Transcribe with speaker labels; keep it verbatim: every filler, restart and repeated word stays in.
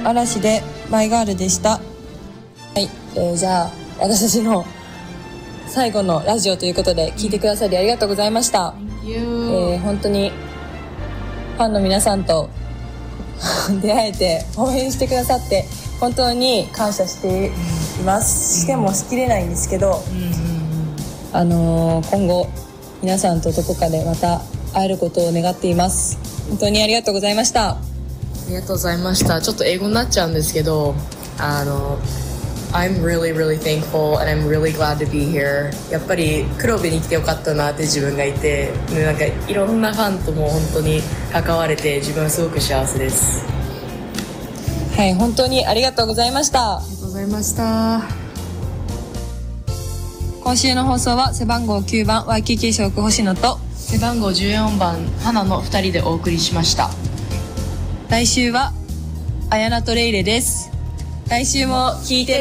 Speaker 1: 嵐でマイガールでした。はい、えー、じゃあ私たちの最後のラジオということで聞いてくださりありがとうございました。えー、本当にファンの皆さんと出会えて応援してくださって本当に感謝しています。してもしきれないんですけど、あのー、今後皆さんとどこかでまた会えることを願っています。本当にありがとうございました。
Speaker 2: ありがとうございました。ちょっと英語になっちゃうんですけど、あのI'm really really thankful and I'm really glad to be here. やっぱり黒部に来てよかったなって自分がいて、なんかいろんなファンとも本当に関われて自分はすごく幸せです。
Speaker 1: はい、本当にありがとうございました。
Speaker 2: ありがとうございました。
Speaker 1: 今週の放送は背番号きゅうばん ワイケーケー 所属星野と
Speaker 2: 背番号じゅうよんばん花のふたりでお送りしました。
Speaker 1: 来週は綾菜とレイレです。来週も聞いて